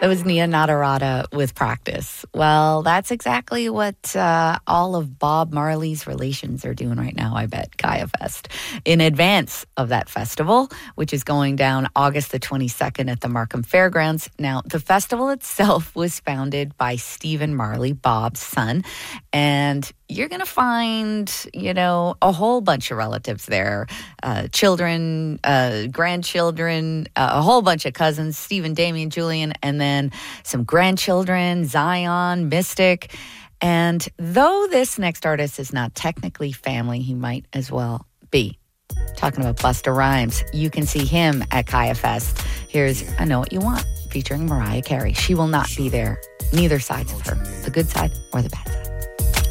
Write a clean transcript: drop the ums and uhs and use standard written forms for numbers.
That was Nia Natarada with Practice. Well, that's exactly what all of Bob Marley's relations are doing right now, I bet, Kaya Fest. In advance of that festival, which is going down August the 22nd at the Markham Fairgrounds. Now, the festival itself was founded by Stephen Marley, Bob's son, and you're going to find, a whole bunch of relatives there, children, grandchildren, a whole bunch of cousins, Stephen, Damien, Julian, and then some grandchildren, Zion, Mystic. And though this next artist is not technically family, he might as well be. Talking about Busta Rhymes, you can see him at Kaya Fest. Here's I Know What You Want, featuring Mariah Carey. She will not be there, neither sides of her, the good side or the bad side.